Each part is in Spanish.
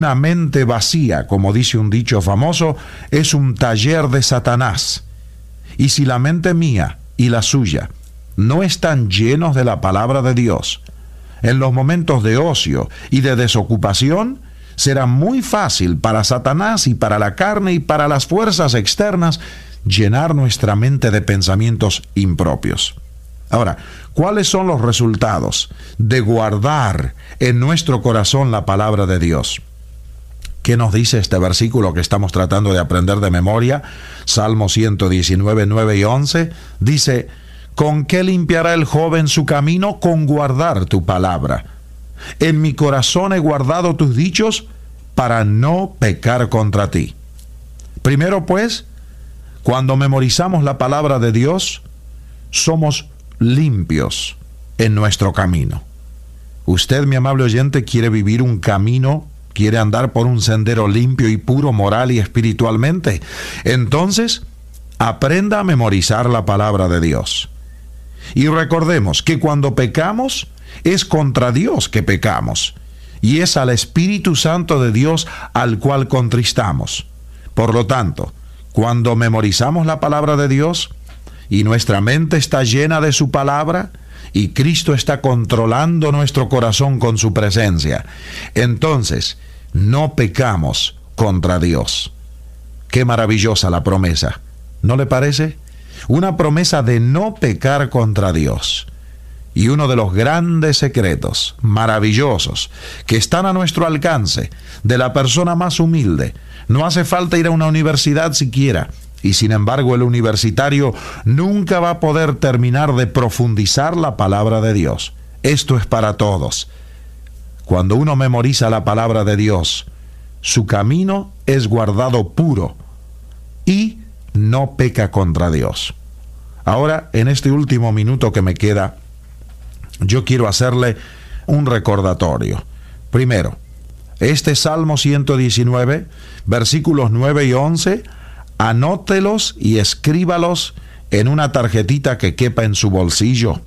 Una mente vacía, como dice un dicho famoso, es un taller de Satanás. Y si la mente mía y la suya no están llenos de la palabra de Dios, en los momentos de ocio y de desocupación, será muy fácil para Satanás y para la carne y para las fuerzas externas llenar nuestra mente de pensamientos impropios. Ahora, ¿cuáles son los resultados de guardar en nuestro corazón la palabra de Dios? ¿Qué nos dice este versículo que estamos tratando de aprender de memoria? Salmo 119, 9 y 11. Dice: ¿con qué limpiará el joven su camino? Con guardar tu palabra. En mi corazón he guardado tus dichos para no pecar contra ti. Primero, pues, cuando memorizamos la palabra de Dios, somos limpios en nuestro camino. Usted, mi amable oyente, quiere vivir un camino, quiere andar por un sendero limpio y puro moral y espiritualmente. Entonces, aprenda a memorizar la palabra de Dios. Y recordemos que cuando pecamos, es contra Dios que pecamos, y es al Espíritu Santo de Dios al cual contristamos. Por lo tanto, cuando memorizamos la palabra de Dios, y nuestra mente está llena de su palabra, y Cristo está controlando nuestro corazón con su presencia, entonces no pecamos contra Dios. Qué maravillosa la promesa, ¿no le parece? Una promesa de no pecar contra Dios. Y uno de los grandes secretos maravillosos que están a nuestro alcance de la persona más humilde. No hace falta ir a una universidad siquiera. Y sin embargo, el universitario nunca va a poder terminar de profundizar la palabra de Dios. Esto es para todos. Cuando uno memoriza la palabra de Dios, su camino es guardado puro y no peca contra Dios. Ahora, en este último minuto que me queda, yo quiero hacerle un recordatorio. Primero, este Salmo 119, versículos 9 y 11, anótelos y escríbalos en una tarjetita que quepa en su bolsillo.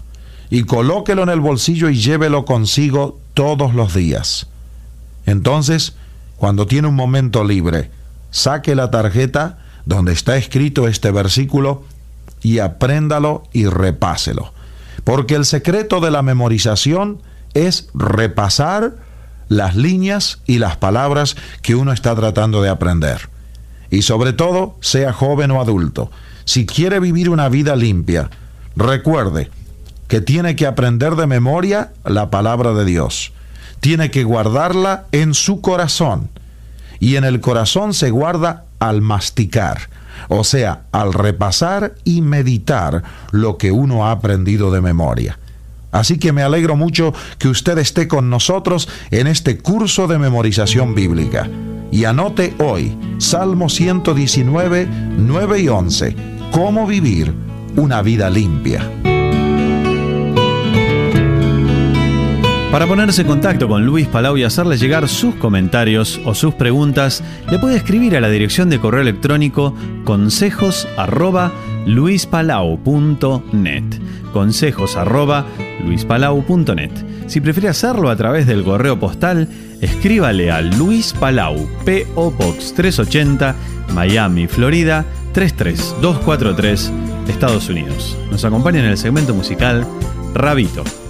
Y colóquelo en el bolsillo y llévelo consigo todos los días. Entonces, cuando tiene un momento libre, saque la tarjeta donde está escrito este versículo y apréndalo y repáselo. Porque el secreto de la memorización es repasar las líneas y las palabras que uno está tratando de aprender. Y sobre todo, sea joven o adulto, si quiere vivir una vida limpia, recuerde que tiene que aprender de memoria la palabra de Dios. Tiene que guardarla en su corazón. Y en el corazón se guarda al masticar, o sea, al repasar y meditar lo que uno ha aprendido de memoria. Así que me alegro mucho que usted esté con nosotros en este curso de memorización bíblica. Y anote hoy, Salmo 119, 9 y 11, cómo vivir una vida limpia. Para ponerse en contacto con Luis Palau y hacerle llegar sus comentarios o sus preguntas, le puede escribir a la dirección de correo electrónico consejos@luispalau.net. consejos@luispalau.net. Si prefiere hacerlo a través del correo postal, escríbale a Luis Palau, P.O. Box 380, Miami, Florida 33243, Estados Unidos. Nos acompaña en el segmento musical Rabito.